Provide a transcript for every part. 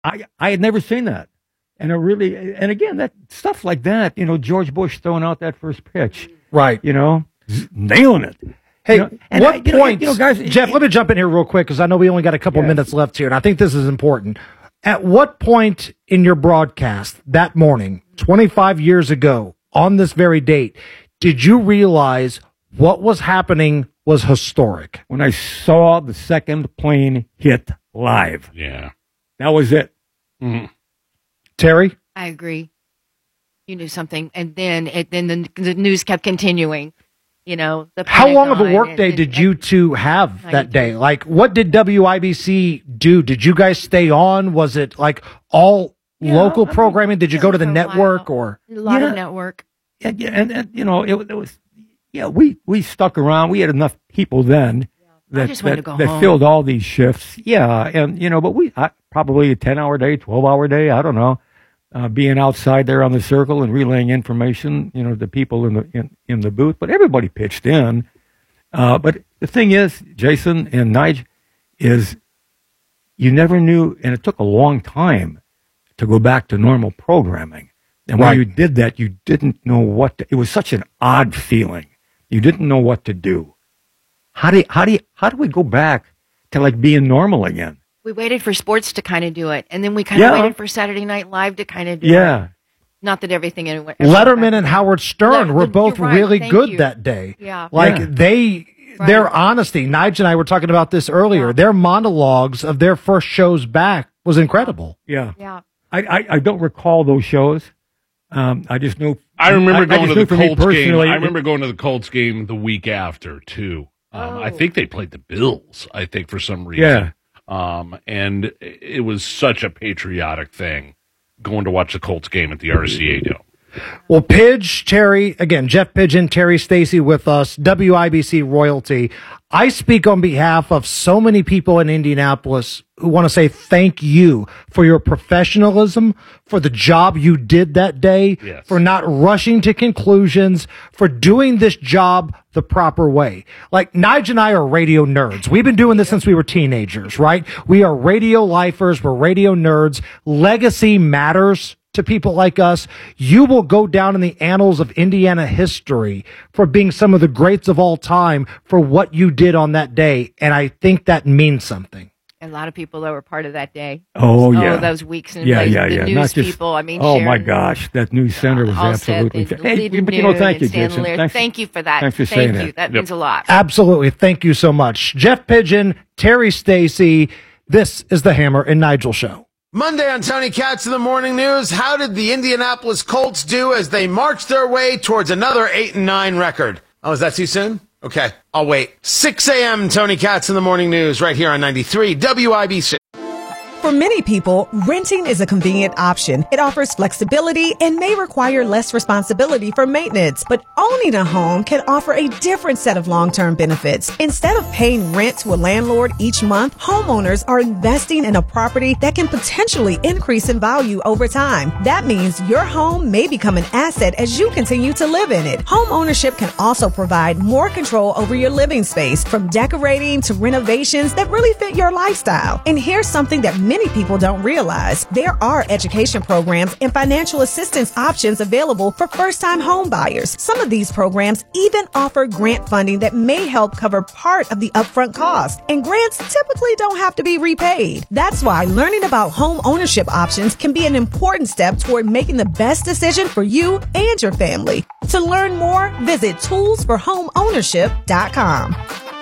I had never seen that. And and again, that stuff like that, George Bush throwing out that first pitch. Right. Nailing it. Hey, what point, guys, Jeff, let me jump in here real quick because I know we only got a couple minutes left here, and I think this is important. At what point in your broadcast that morning, 25 years ago, on this very date, did you realize what was happening was historic? When I saw the second plane hit live. Yeah. That was it. Mm-hmm. Terry? I agree. You knew something, and then the news kept continuing. How long of a workday did you two have that day? Like, what did WIBC do? Did you guys stay on? Was it like all local programming? Did you go to the network or a lot of network? Yeah, and it was. Yeah, we stuck around. We had enough people then that filled all these shifts. Yeah, and but probably a 10-hour day, 12-hour day. I don't know. Being outside there on the circle and relaying information, to people in the booth, but everybody pitched in. But the thing is, Jason and Nige, is you never knew, and it took a long time to go back to normal programming. And when you did that, you didn't know it was such an odd feeling. You didn't know what to do. How do we go back to like being normal again? We waited for sports to kind of do it, and then we kind of waited for Saturday Night Live to kind of do it. Not that everything anywhere. Letterman and Howard Stern were both really good that day. Yeah. Their honesty. Nige and I were talking about this earlier. Yeah. Their monologues of their first shows back was incredible. Yeah. I don't recall those shows. I just knew. I remember going to the Colts game. I remember going to the Colts game the week after too. I think they played the Bills. I think for some reason. Yeah. And it was such a patriotic thing going to watch the Colts game at the RCA Dome. Well, Pidge, Terry, again, Jeff Pidgeon, Terry Stacy with us, WIBC royalty. I speak on behalf of so many people in Indianapolis who want to say thank you for your professionalism, for the job you did that day, for not rushing to conclusions, for doing this job the proper way. Like, Nige and I are radio nerds. We've been doing this since we were teenagers, right? We are radio lifers. We're radio nerds. Legacy matters to people like us. You will go down in the annals of Indiana history for being some of the greats of all time for what you did on that day. And I think that means something. A lot of people that were part of that day. Oh, yeah. Those weeks and the news not just, people. I mean, my gosh, that news center was absolutely. Hey, but thank you, Jason. Thank you for that. Thanks for saying that. That means a lot. Absolutely. Thank you so much. Jeff Pidgeon, Terry Stacy. This is the Hammer and Nigel Show. Monday on Tony Katz in the Morning News, how did the Indianapolis Colts do as they marched their way towards another 8-9 record? Oh, is that too soon? Okay, I'll wait. 6 a.m. Tony Katz in the Morning News right here on 93 WIBC. For many people, renting is a convenient option. It offers flexibility and may require less responsibility for maintenance. But owning a home can offer a different set of long-term benefits. Instead of paying rent to a landlord each month, homeowners are investing in a property that can potentially increase in value over time. That means your home may become an asset as you continue to live in it. Home ownership can also provide more control over your living space, from decorating to renovations that really fit your lifestyle. And here's something that many people don't realize. There are education programs and financial assistance options available for first-time home buyers. Some of these programs even offer grant funding that may help cover part of the upfront cost. And grants typically don't have to be repaid. That's why learning about home ownership options can be an important step toward making the best decision for you and your family. To learn more, visit toolsforhomeownership.com.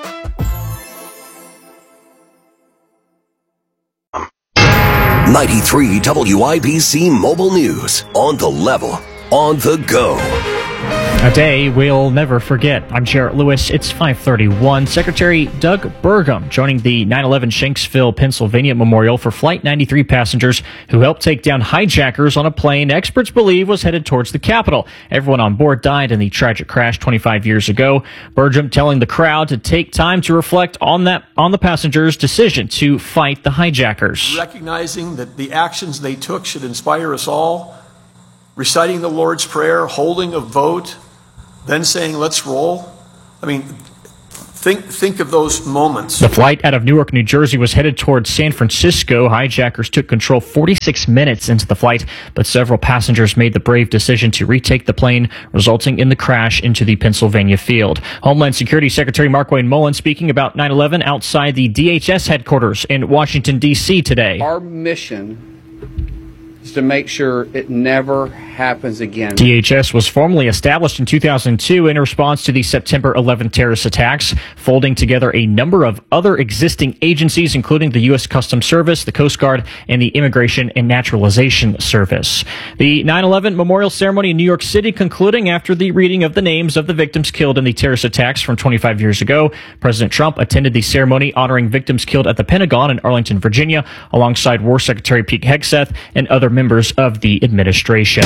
93 WIBC Mobile News. On the level, on the go. A day we'll never forget. I'm Jarrett Lewis. It's 5:31. Secretary Doug Burgum joining the 9/11 Shanksville, Pennsylvania Memorial for Flight 93 passengers who helped take down hijackers on a plane experts believe was headed towards the Capitol. Everyone on board died in the tragic crash 25 years ago. Burgum telling the crowd to take time to reflect on the passengers' decision to fight the hijackers. Recognizing that the actions they took should inspire us all, reciting the Lord's Prayer, holding a vote, then saying, let's roll. I mean, Think of those moments. The flight out of Newark, New Jersey was headed towards San Francisco. Hijackers took control 46 minutes into the flight, but several passengers made the brave decision to retake the plane, resulting in the crash into the Pennsylvania field. Homeland Security Secretary Markwayne Mullin speaking about 9/11 outside the DHS headquarters in Washington, D.C. today. Our mission is to make sure it never happens again. DHS was formally established in 2002 in response to the September 11 terrorist attacks, folding together a number of other existing agencies, including the U.S. Customs Service, the Coast Guard, and the Immigration and Naturalization Service. The 9/11 memorial ceremony in New York City concluding after the reading of the names of the victims killed in the terrorist attacks from 25 years ago. President Trump attended the ceremony honoring victims killed at the Pentagon in Arlington, Virginia, alongside War Secretary Pete Hegseth and other members of the administration.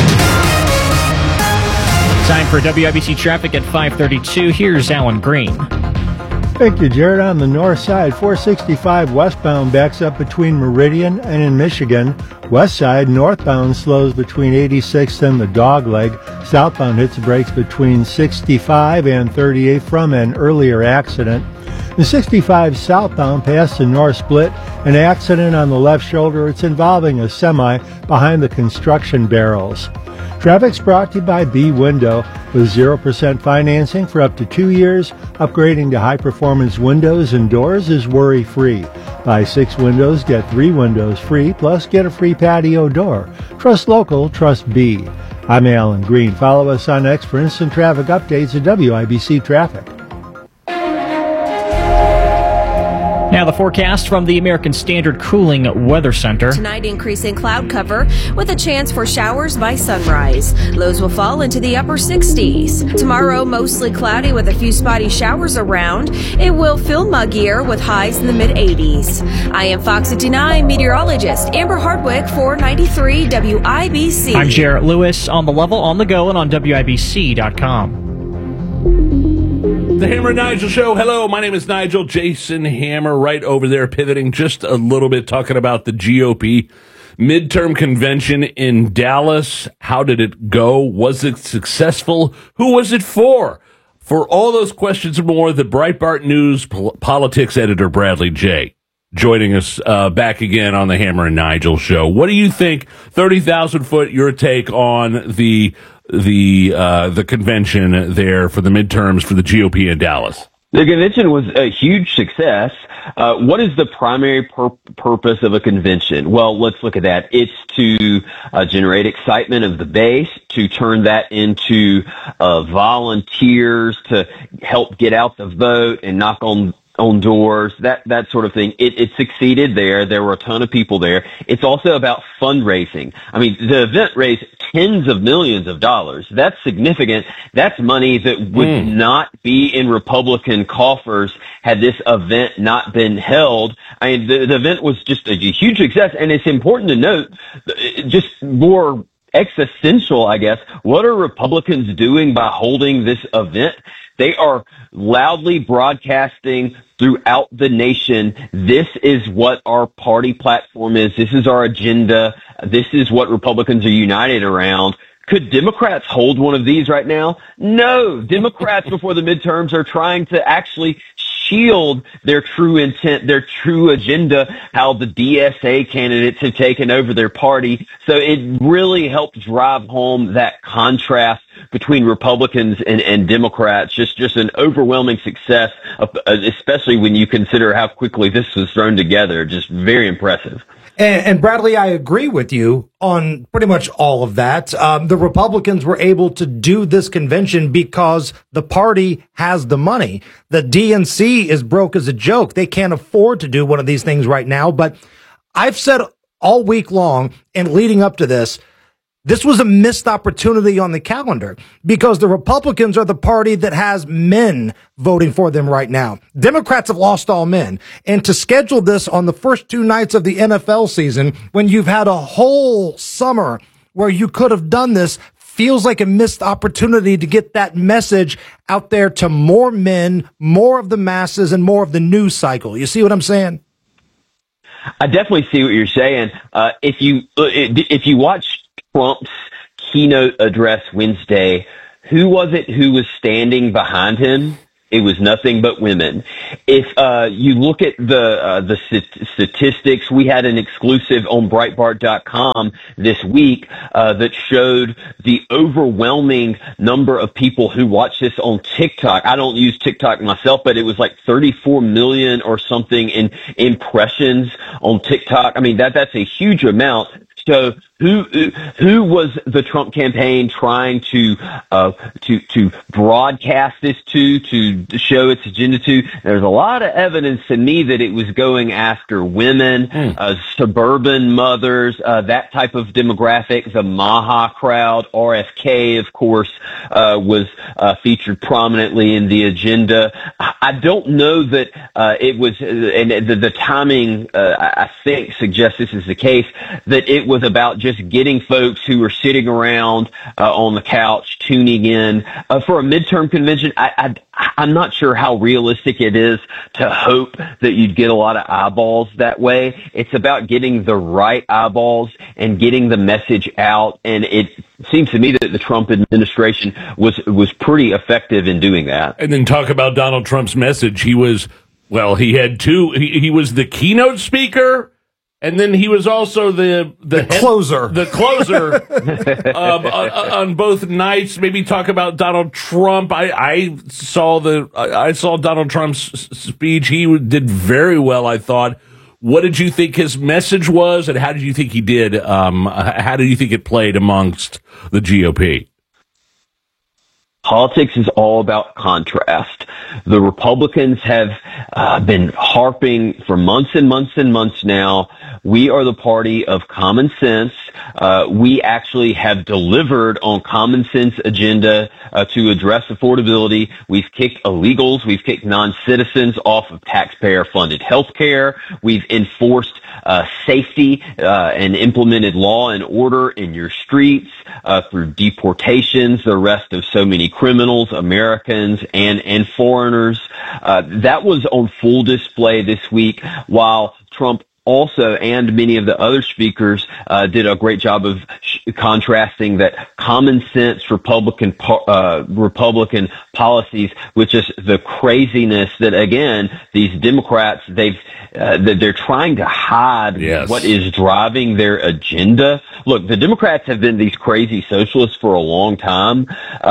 Time for WIBC traffic at 5:32. Here's Alan Green. Thank you, Jared. On the north side, 465 westbound backs up between Meridian and in Michigan. West side, northbound slows between 86th and the Dogleg. Southbound hits brakes between 65 and 38 from an earlier accident. The 65 southbound past the North Split, an accident on the left shoulder. It's involving a semi behind the construction barrels. Traffic's brought to you by B-Window. With 0% financing for up to 2 years, upgrading to high-performance windows and doors is worry-free. Buy 6 windows, get 3 windows free, plus get a free patio door. Trust local, trust B. I'm Alan Green. Follow us on X for instant traffic updates at WIBC Traffic. Now the forecast from the American Standard Cooling Weather Center. Tonight, increasing cloud cover with a chance for showers by sunrise. Lows will fall into the upper 60s. Tomorrow, mostly cloudy with a few spotty showers around. It will feel muggier with highs in the mid-80s. I am Fox 59 meteorologist Amber Hardwick for 93 WIBC. I'm Jarrett Lewis. On the level, on the go, and on WIBC.com. The Hammer and Nigel Show. Hello, my name is Nigel. Jason Hammer right over there, pivoting just a little bit, talking about the GOP midterm convention in Dallas. How did it go? Was it successful? Who was it for? For all those questions and more, the Breitbart News politics editor, Bradley J., joining us back again on the Hammer and Nigel Show. What do you think, 30,000 foot, your take on the convention there for the midterms for the GOP in Dallas? The convention was a huge success. What is the primary purpose of a convention? Well, let's look at that. It's to generate excitement of the base, to turn that into volunteers to help get out the vote and knock on doors, that sort of thing. It succeeded there. There were a ton of people there. It's also about fundraising. I mean, the event raised tens of millions of dollars. That's significant. That's money that would not be in Republican coffers had this event not been held. I mean, the event was just a huge success, and it's important to note, just more existential, I guess, what are Republicans doing by holding this event? They are loudly broadcasting throughout the nation, this is what our party platform is. This is our agenda. This is what Republicans are united around. Could Democrats hold one of these right now? No. Democrats before the midterms are trying to actually shield their true intent, their true agenda, how the DSA candidates have taken over their party. So it really helped drive home that contrast between Republicans and Democrats. Just an overwhelming success, especially when you consider how quickly this was thrown together. Just very impressive. And Bradley, I agree with you on pretty much all of that. The Republicans were able to do this convention because the party has the money. The DNC is broke as a joke. They can't afford to do one of these things right now. But I've said all week long and leading up to this was a missed opportunity on the calendar because the Republicans are the party that has men voting for them right now. Democrats have lost all men. And to schedule this on the first 2 nights of the NFL season, when you've had a whole summer where you could have done this, feels like a missed opportunity to get that message out there to more men, more of the masses, and more of the news cycle. You see what I'm saying? I definitely see what you're saying. If you watch Trump's keynote address Wednesday, who was it who was standing behind him? It was nothing but women. If you look at the statistics, we had an exclusive on Breitbart.com this week that showed the overwhelming number of people who watch this on TikTok. I don't use TikTok myself, but it was like 34 million or something in impressions on TikTok. I mean, that's a huge amount. So who was the Trump campaign trying to broadcast this to show its agenda to? There's a lot of evidence to me that it was going after women, suburban mothers, that type of demographic. The Maha crowd, RFK, of course, was featured prominently in the agenda. I don't know that it was, and the timing, I think, suggests this is the case, that it was about just getting folks who were sitting around on the couch tuning in for a midterm convention. I'm not sure how realistic it is to hope that you'd get a lot of eyeballs that way. It's about getting the right eyeballs and getting the message out. And it seems to me that the Trump administration was pretty effective in doing that. And then talk about Donald Trump's message. He was the keynote speaker. And then he was also the closer. The closer on both nights. Maybe talk about Donald Trump. I saw Donald Trump's speech. He did very well, I thought. What did you think his message was, and how did you think he did? How did you think it played amongst the GOP? Politics is all about contrast. The Republicans have been harping for months and months and months now. We are the party of common sense. We actually have delivered on common sense agenda to address affordability. We've kicked illegals. We've kicked non-citizens off of taxpayer-funded health care. We've enforced safety and implemented law and order in your streets through deportations, the arrest of so many criminals, Americans and foreigners. That was on full display this week, while Trump also, and many of the other speakers did a great job of contrasting that common sense Republican policies with just the craziness that, again, these Democrats, they're trying to hide what is driving their agenda. Look, the Democrats have been these crazy socialists for a long time.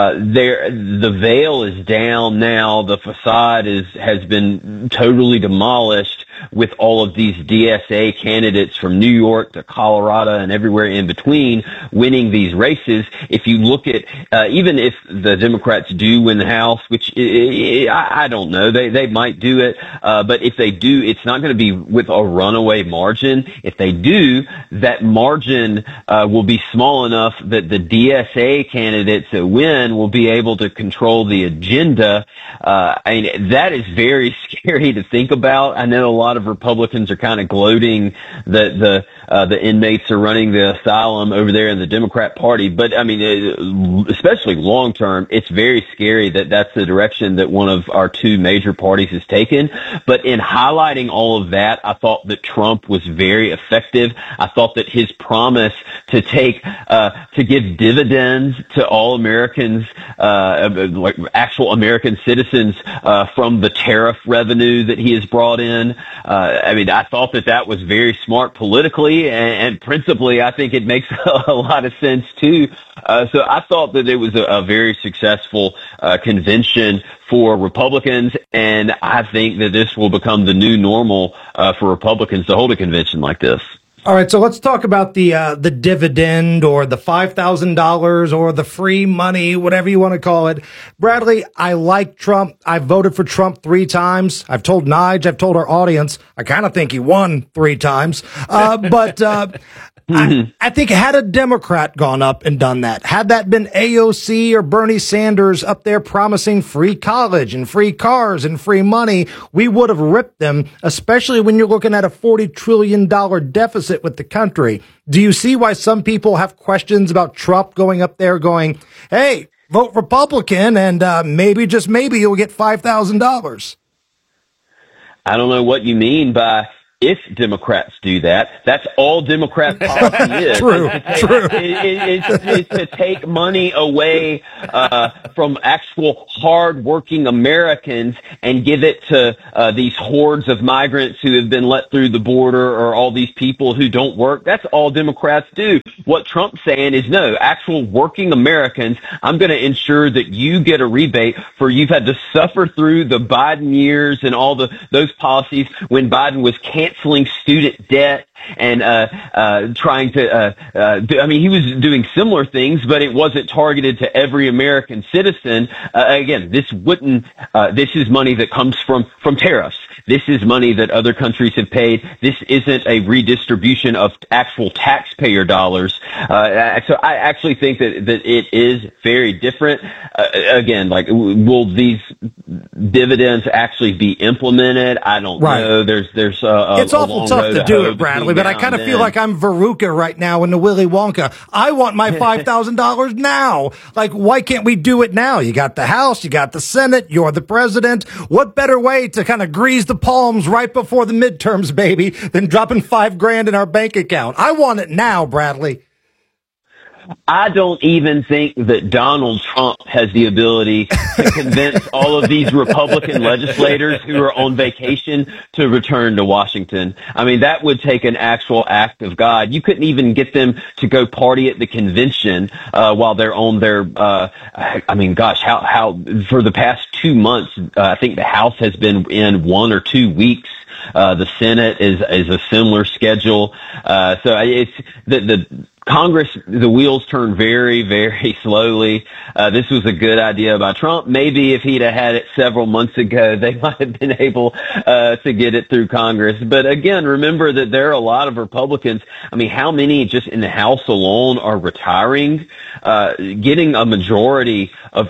The veil is down now. The facade has been totally demolished with all of these DSA candidates from New York to Colorado and everywhere in between winning these races. If you look at, even if the Democrats do win the House, which I don't know, they might do it, but if they do, it's not going to be with a runaway margin. If they do, that margin will be small enough that the DSA candidates that win will be able to control the agenda. I mean, that is very scary to think about. I know a lot of Republicans are kind of gloating that the inmates are running the asylum over there in the Democrat Party, but I mean, especially long term, it's very scary that that's the direction that one of our two major parties has taken. But in highlighting all of that, I thought that Trump was very effective. I thought that his promise to give dividends to all Americans, like actual American citizens, from the tariff revenue that he has brought in. I mean, I thought that was very smart politically, and principally, I think it makes a lot of sense too. So I thought that it was a very successful convention for Republicans, and I think that this will become the new normal for Republicans to hold a convention like this. All right, so let's talk about the dividend or the $5,000 or the free money, whatever you want to call it. Bradley, I like Trump. I voted for Trump 3 times. I've told Nige, I've told our audience, I kind of think he won 3 times. But I think had a Democrat gone up and done that, had that been AOC or Bernie Sanders up there promising free college and free cars and free money, we would have ripped them, especially when you're looking at a $40 trillion deficit with the country. Do you see why some people have questions about Trump going up there going, hey, vote Republican and maybe, just maybe, you'll get $5,000? I don't know what you mean by if Democrats do that. That's all Democrat policy is. True. Is to take money away from actual hard-working Americans and give it to these hordes of migrants who have been let through the border, or all these people who don't work. That's all Democrats do. What Trump's saying is, no, actual working Americans, I'm going to ensure that you get a rebate for you've had to suffer through the Biden years and all those policies when Biden was canceling student debt and trying to he was doing similar things, but it wasn't targeted to every American citizen. Again, this is money that comes from tariffs. This is money that other countries have paid. This isn't a redistribution of actual taxpayer dollars. So I actually think that it is very different. Again, like, will these dividends actually be implemented? I don't know. There's it's awful tough to do it, Bradley, but I kind of feel like I'm Veruca right now in the Willy Wonka. I want my $5,000 now. Like, why can't we do it now? You got the House, you got the Senate, you're the president. What better way to kind of grease the palms right before the midterms, baby, than dropping $5,000 in our bank account? I want it now, Bradley. I don't even think that Donald Trump has the ability to convince all of these Republican legislators who are on vacation to return to Washington. I mean, that would take an actual act of God. You couldn't even get them to go party at the convention while they're on their how for the past 2 months, I think the House has been in 1 or 2 weeks. The Senate is a similar schedule. So it's the Congress, the wheels turn very, very slowly. This was a good idea by Trump. Maybe if he'd have had it several months ago, they might have been able to get it through Congress. But again, remember that there are a lot of Republicans. I mean, how many just in the House alone are retiring? Getting a majority of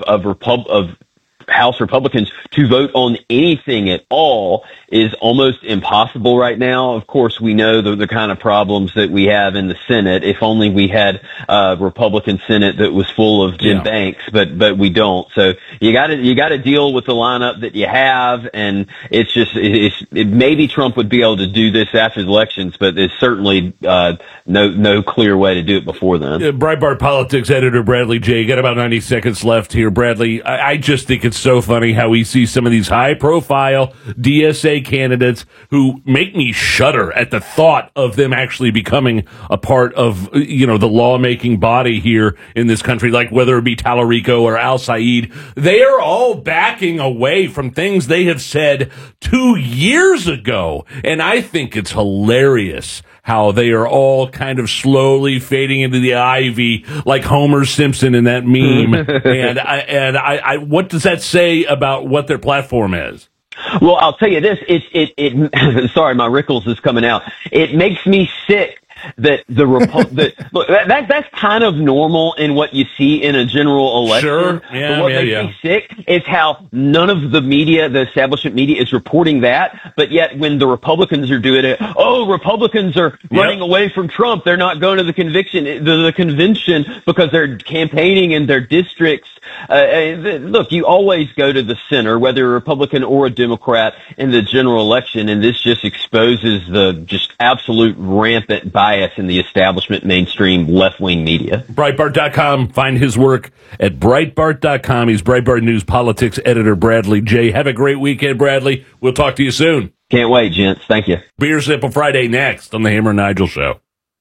House Republicans to vote on anything at all is almost impossible right now. Of course, we know the kind of problems that we have in the Senate. If only we had a Republican Senate that was full of Jim Banks, but we don't. So you got to deal with the lineup that you have, and maybe Trump would be able to do this after the elections, but there's certainly no clear way to do it before then. Breitbart Politics editor Bradley J. You got about 90 seconds left here, Bradley. I just think it's so funny how we see some of these high-profile DSA candidates who make me shudder at the thought of them actually becoming a part of, the lawmaking body here in this country, like whether it be Tallarico or Al Said. They are all backing away from things they have said 2 years ago, and I think it's hilarious how they are all kind of slowly fading into the ivy like Homer Simpson in that meme. and I what does that say about what their platform is? Well, I'll tell you this. Sorry, my Rickles is coming out. It makes me sick that look, that's kind of normal in what you see in a general election. Sure. Yeah, but what makes me sick is how none of the media, the establishment media, is reporting that. But yet, when the Republicans are doing it, Republicans are running away from Trump. They're not going to the convention because they're campaigning in their districts. Look, you always go to the center, whether a Republican or a Democrat, in the general election, and this just exposes the just absolute rampant bias in the establishment mainstream left-wing media. Breitbart.com. Find his work at Breitbart.com. He's Breitbart News Politics editor Bradley J. Have a great weekend, Bradley. We'll talk to you soon. Can't wait, gents. Thank you. Beer Sipple Friday next on the Hammer and Nigel Show.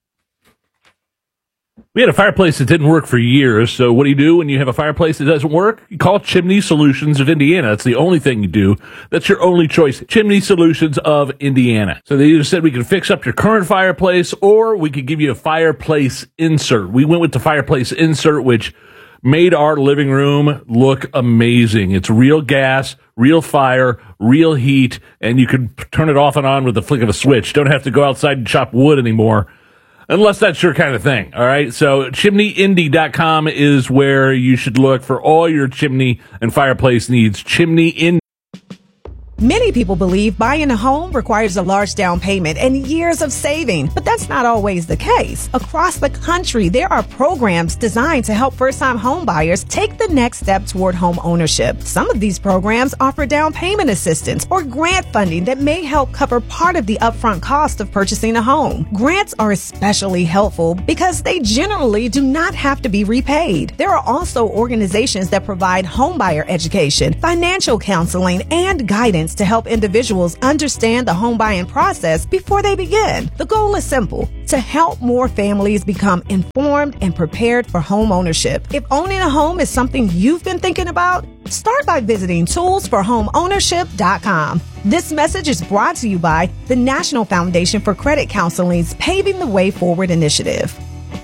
We had a fireplace that didn't work for years, so what do you do when you have a fireplace that doesn't work? You call Chimney Solutions of Indiana. That's the only thing you do. That's your only choice. Chimney Solutions of Indiana. So they either said we could fix up your current fireplace, or we could give you a fireplace insert. We went with the fireplace insert, which made our living room look amazing. It's real gas, real fire, real heat, and you can turn it off and on with the flick of a switch. Don't have to go outside and chop wood anymore. Unless that's your kind of thing, all right? So chimneyindy.com is where you should look for all your chimney and fireplace needs. Chimney Indy. Many people believe buying a home requires a large down payment and years of saving, but that's not always the case. Across the country, there are programs designed to help first-time home buyers take the next step toward home ownership. Some of these programs offer down payment assistance or grant funding that may help cover part of the upfront cost of purchasing a home. Grants are especially helpful because they generally do not have to be repaid. There are also organizations that provide homebuyer education, financial counseling, and guidance to help individuals understand the home buying process before they begin. The goal is simple: to help more families become informed and prepared for home ownership. If owning a home is something you've been thinking about, start by visiting toolsforhomeownership.com. This message is brought to you by the National Foundation for Credit Counseling's Paving the Way Forward initiative.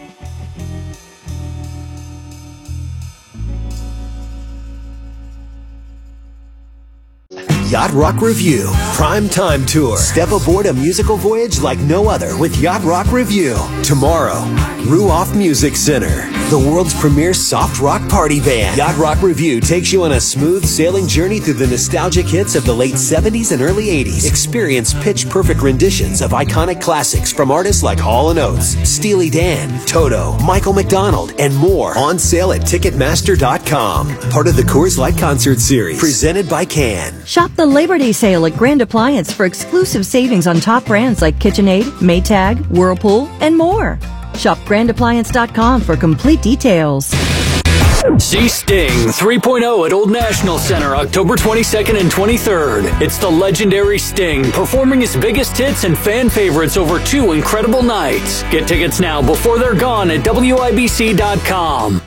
Yacht Rock Review Prime Time Tour. Step aboard a musical voyage like no other with Yacht Rock Review. Tomorrow, Ruoff Music Center, the world's premier soft rock party band. Yacht Rock Review takes you on a smooth sailing journey through the nostalgic hits of the late 70s and early 80s. Experience pitch-perfect renditions of iconic classics from artists like Hall & Oates, Steely Dan, Toto, Michael McDonald, and more. On sale at Ticketmaster.com. Part of the Coors Light Concert Series. Presented by Can. Shop the Labor Day sale at Grand Appliance for exclusive savings on top brands like KitchenAid, Maytag, Whirlpool, and more. Shop GrandAppliance.com for complete details. See Sting 3.0 at Old National Center October 22nd and 23rd. It's the legendary Sting performing his biggest hits and fan favorites over 2 incredible nights. Get tickets now before they're gone at WIBC.com.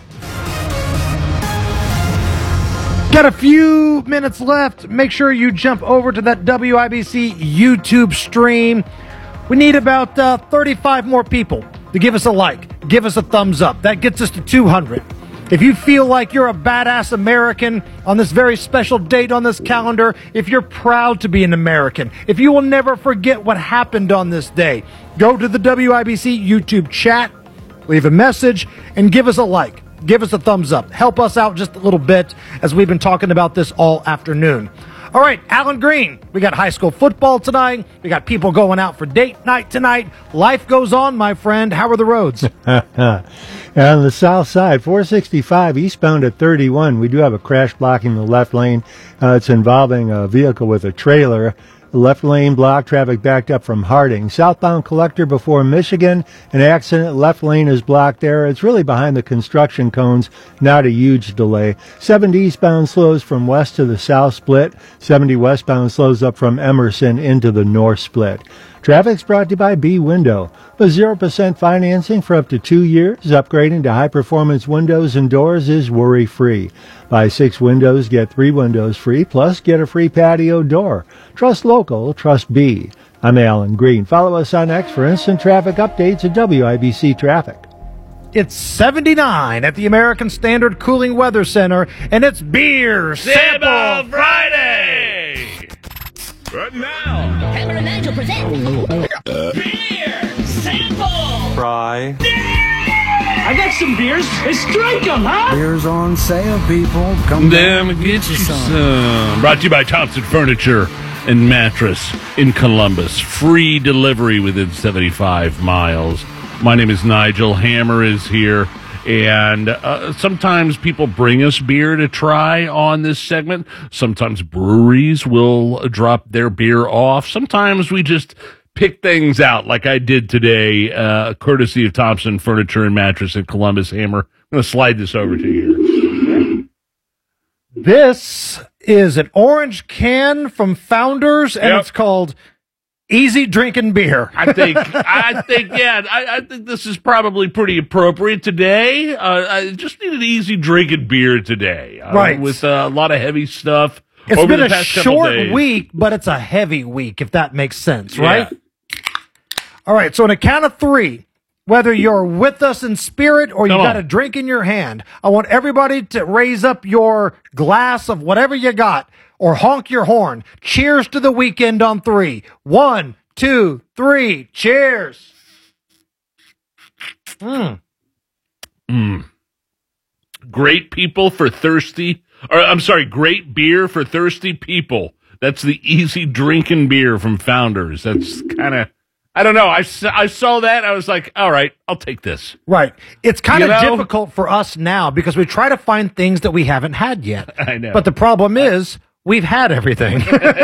Got a few minutes left. Make sure you jump over to that WIBC YouTube stream. We need about 35 more people to give us a like, give us a thumbs up. That gets us to 200. If you feel like you're a badass American on this very special date on this calendar, if you're proud to be an American, if you will never forget what happened on this day, go to the WIBC YouTube chat, leave a message, and give us a like. Give us a thumbs up. Help us out just a little bit as we've been talking about this all afternoon. All right, Alan Green, we got high school football tonight. We got people going out for date night tonight. Life goes on, my friend. How are the roads? On the south side, 465 eastbound at 31, we do have a crash blocking the left lane. It's involving a vehicle with a trailer. The left lane blocked, traffic backed up from Harding. Southbound Collector before Michigan, an accident, left lane is blocked there. It's really behind the construction cones, not a huge delay. 70 eastbound slows from west to the south split. 70 westbound slows up from Emerson into the north split. Traffic's brought to you by B-Window. With 0% financing for up to 2 years, upgrading to high-performance windows and doors is worry-free. Buy 6 windows, get 3 windows free, plus get a free patio door. Trust local, trust B. I'm Alan Green. Follow us on X for instant traffic updates at WIBC Traffic. It's 79 at the American Standard Cooling Weather Center, and it's Beer Sample Friday! Right now. Hammer and Nigel present Beer Sample Fry. I got some beers. Let's drink them, huh? Beers on sale, people. Come down and get you some. Brought to you by Thompson Furniture and Mattress in Columbus. Free delivery within 75 miles. My name is Nigel. Hammer is here. And sometimes people bring us beer to try on this segment. Sometimes breweries will drop their beer off. Sometimes we just pick things out like I did today, courtesy of Thompson Furniture and Mattress in Columbus. Hammer, I'm going to slide this over to you. This is an orange can from Founders, and it's called Easy Drinking Beer. I think this is probably pretty appropriate today. I just need an easy drinking beer today. Right. With a lot of heavy stuff. It's over been the a past couple short days. week, but it's a heavy week, if that makes sense, right? Yeah. All right, so on a count of 3, whether you're with us in spirit or you got a drink in your hand, I want everybody to raise up your glass of whatever you got or honk your horn. Cheers to the weekend on 3. 1, 2, 3. Cheers. Great people for thirsty, or I'm sorry, great beer for thirsty people. That's the easy drinking beer from Founders. That's kind of, I don't know. I saw that. I was like, all right, I'll take this. Right. It's kind of difficult for us now because we try to find things that we haven't had yet. I know. But the problem is we've had everything.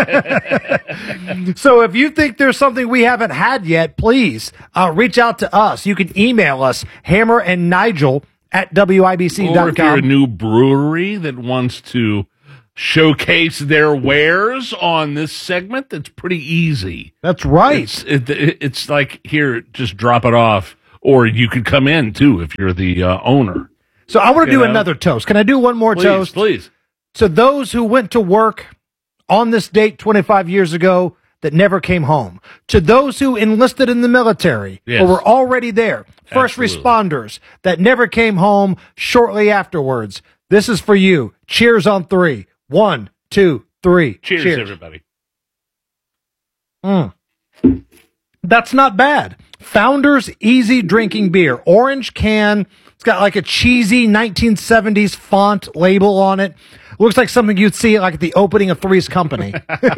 So if you think there's something we haven't had yet, please reach out to us. You can email us, hammerandnigel@wibc.com. Or if you're a new brewery that wants to showcase their wares on this segment, that's pretty easy. That's right. It's like, here, just drop it off. Or you could come in, too, if you're the owner. So I want to do another toast. Can I do one more toast? Please. To those who went to work on this date 25 years ago that never came home. To those who enlisted in the military or were already there. First responders that never came home shortly afterwards. This is for you. Cheers on 3. 1, 2, 3. Cheers. Everybody. That's not bad. Founders Easy Drinking Beer. Orange can. It's got like a cheesy 1970s font label on it. Looks like something you'd see like at the opening of Three's Company.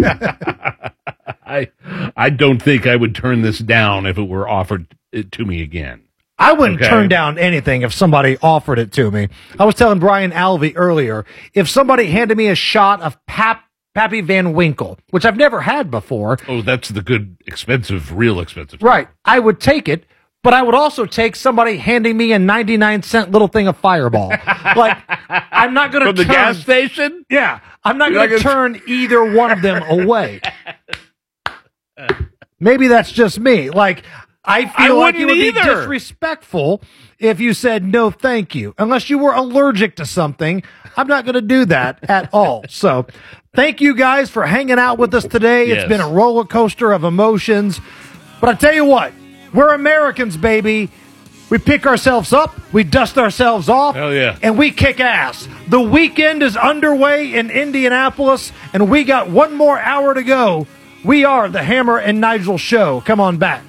I don't think I would turn this down if it were offered to me again. I wouldn't turn down anything if somebody offered it to me. I was telling Brian Alvey earlier, if somebody handed me a shot of Pappy Van Winkle, which I've never had before. Oh, that's the good, real expensive. Right. I would take it, but I would also take somebody handing me a 99-cent little thing of Fireball. Like, I'm not going to From the gas station? Yeah. I'm not going to turn either one of them away. Maybe that's just me. Like, I feel like it would be disrespectful if you said no thank you. Unless you were allergic to something, I'm not going to do that at all. So thank you guys for hanging out with us today. Yes. It's been a roller coaster of emotions. But I tell you what, we're Americans, baby. We pick ourselves up, we dust ourselves off, and we kick ass. The weekend is underway in Indianapolis, and we got one more hour to go. We are the Hammer and Nigel Show. Come on back.